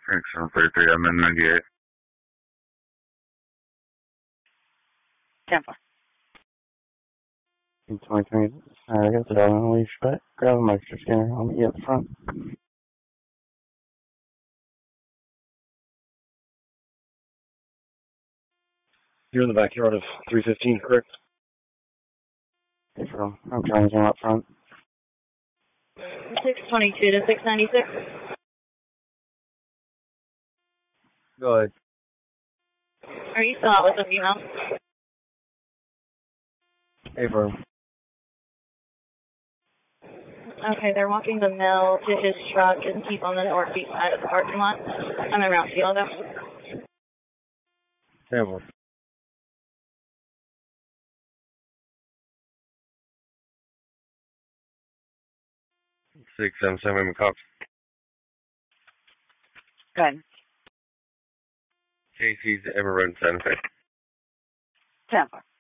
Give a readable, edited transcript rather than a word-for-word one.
Thanks, 733, I'm in 98. Tampa. In 2020, I got the dog on the leash, but grab a moisture scanner. I'll meet you up front. You're in the backyard of 315, correct? Okay, I'm trying to up front. 622 to 696. Go ahead. Are you still out with a female? Hey, firm. Okay, they're walking the mill to his truck and he's on the northeast side of the parking lot. I'm in Route Field. Tampa. 677, McCox. Go ahead. Casey's Emerald Santa Fe. Tampa.